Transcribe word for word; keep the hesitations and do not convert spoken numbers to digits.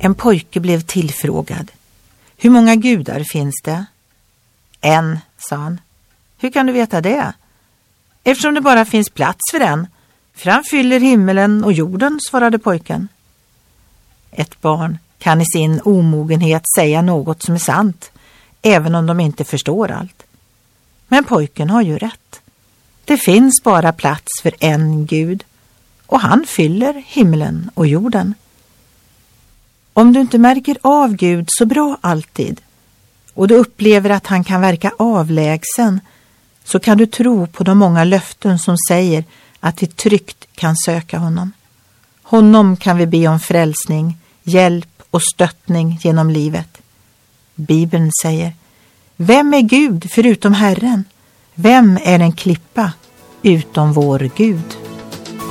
En pojke blev tillfrågad. Hur många gudar finns det? En, sa han. Hur kan du veta det? Eftersom det bara finns plats för en. För han fyller himmelen och jorden, svarade pojken. Ett barn kan i sin omogenhet säga något som är sant, även om de inte förstår allt. Men pojken har ju rätt. Det finns bara plats för en Gud, och han fyller himlen och jorden. Om du inte märker av Gud så bra alltid, och du upplever att han kan verka avlägsen, så kan du tro på de många löften som säger att vi tryggt kan söka honom. Honom kan vi be om frälsning, hjälp och stöttning genom livet. Bibeln säger: vem är Gud förutom Herren? Vem är en klippa utom vår Gud?